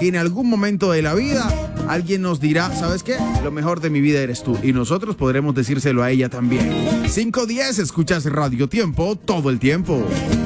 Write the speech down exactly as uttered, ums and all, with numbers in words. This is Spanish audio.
que en algún momento de la vida alguien nos dirá, ¿sabes qué? Lo mejor de mi vida eres tú. Y nosotros podremos decírselo a ella también. cinco diez, escuchas Radio Tiempo todo el tiempo.